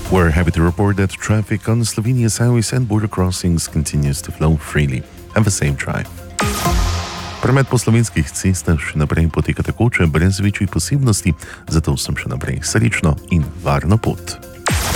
We're happy to report that traffic on Slovenia's highways and border crossings continues to flow freely. Have a safe drive. Promet po slovenskih cestah še naprej poteka tekoče, brez večjih posebnosti, zato sem še naprej srečno in varno pot.